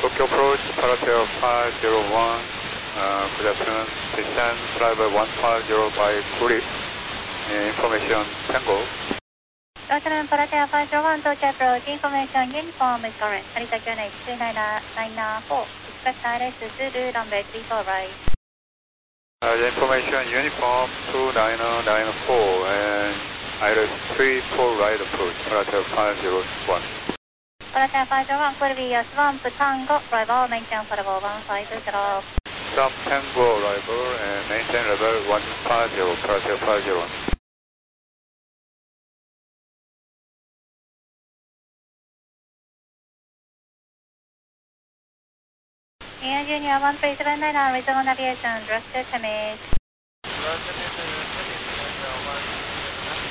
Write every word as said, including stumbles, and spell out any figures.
Tokyo approach, Paratel five zero one, uh, good afternoon, descend flight one five zero by Guri, uh, information Tango. Good afternoon, Paratel five zero one, Tokyo approach, information uniform is correct. Narita Q N H two nine nine four, expect I L S Zulu, runway three four right. Uh, the information uniform two nine nine four and I L S three four right approach, Paratel five zero one. Paratel five zero one, could be a swamp Tango, arrival, maintain for level one five zero. Swamp Tango arrival and maintain level one five zero, Paratel five zero one. Air Junior one three seven nine nine, return on aviation, directed to me.